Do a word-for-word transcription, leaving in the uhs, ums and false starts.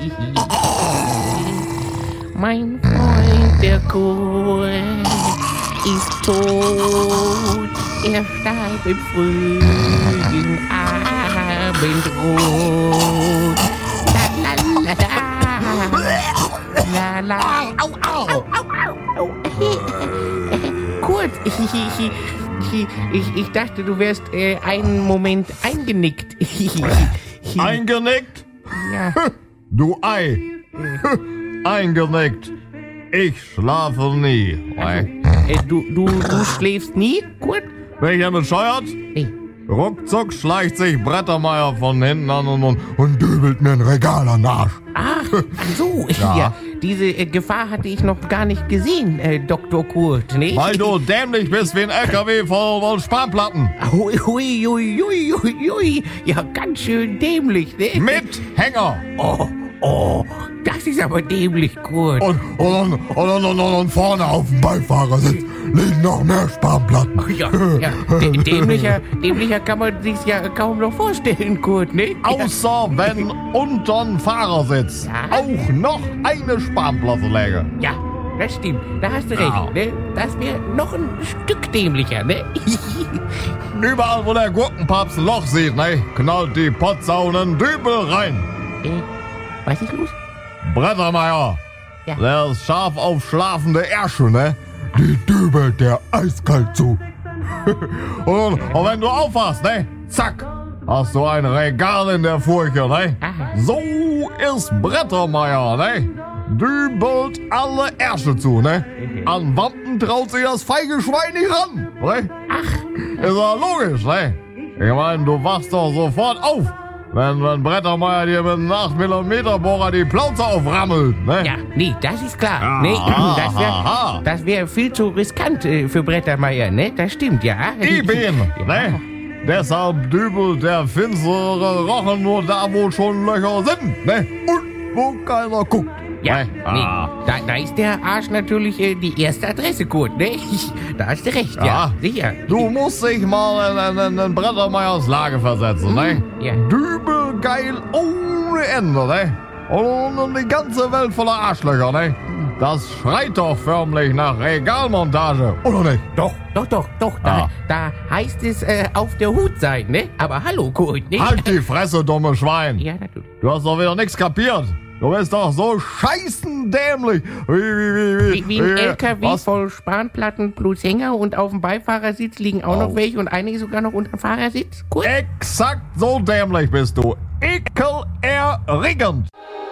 Mein Freund, der Kurt, ist tot. Er starb im frühen Abendrot. La la la la la. Au, au, au, au, au. Kurt, ich, ich, ich, ich dachte, du wärst äh, einen Moment eingenickt. Eingenickt? Ja. Du Ei. Eingenickt. Ich schlafe nie. Also, äh, du, du, du schläfst nie, Kurt? Bin ich ja bescheuert? Hey. Ruckzuck schleicht sich Brettermeier von hinten an und, und, und dübelt mir ein Regal an den Arsch. Ach, ach so, ja. ja. Diese äh, Gefahr hatte ich noch gar nicht gesehen, äh, Doktor Kurt, ne? Weil du dämlich bist wie ein L K W voll, voll Spanplatten. Hui, hui, hui, hui, hui, hui. Ja, ganz schön dämlich, ne? Mit Hänger. Oh, oh, das ist aber dämlich, Kurt. Und, und, und, und, und, und vorne auf dem Beifahrersitz liegen noch mehr Spanplatten. Oh, ja, ja. D- dämlicher, dämlicher kann man sich's ja kaum noch vorstellen, Kurt, ne? Außer wenn unterm Fahrersitz Ja. auch noch eine Spanplatte läge. Ja, das stimmt. Da hast du recht, Ja. ne? Das wäre noch ein Stück dämlicher, ne? Überall, wo der Gurkenpapst ein Loch sieht, ne, knallt die Potsau einen Dübel rein. äh, was ist los? Brettermeier, Ja. der ist scharf auf schlafende Ärsche, ne? Die dübelt der eiskalt zu. und, und wenn du aufwachst, ne, zack, hast du ein Regal in der Furche, ne? Aha. So ist Brettermeier, ne? Dübelt alle Ärsche zu, ne? An Wampen traut sich das feige Schwein nicht ran, ne? Ach, Ist ja logisch, ne? Ich meine, du wachst doch sofort auf, wenn, wenn Brettermeier dir mit einem acht Millimeter Bohrer die Plauze auframmelt, ne? ja, nee, das ist klar. Ja, Nee, aha, das wäre aha. das wär viel zu riskant äh, für Brettermeier, ne? Das stimmt, ja. Eben, ne? Deshalb dübelt der finstere Rochen nur da, wo schon Löcher sind, ne? Und wo keiner guckt. Ja, ne? nee, Ah. da, da ist der Arsch natürlich äh, die erste Adresse, Kurt, ne? Da hast du recht, ja, Ja. sicher. Du musst dich mal in, in, in Brettermeiers Lage versetzen, ne? Ja. Dübelgeil ohne Ende, ne? Und, und die ganze Welt voller Arschlöcher, ne? Das schreit doch förmlich nach Regalmontage, oder nicht? Doch, doch, doch, doch, Ah. da, da heißt es äh, auf der Hut sein, ne? Aber hallo, Kurt, ne? Halt die Fresse, dumme Schwein! Ja, natürlich. Du hast doch wieder nichts kapiert. Du bist doch so scheißendämlich. Wie, wie, wie, Wie, wie ein wie- L K W was? voll Spanplatten plus Hänger und auf dem Beifahrersitz liegen auch noch Oh. welche und einige sogar noch unter dem Fahrersitz. Kurt? Exakt so dämlich bist du. Ekelerregend.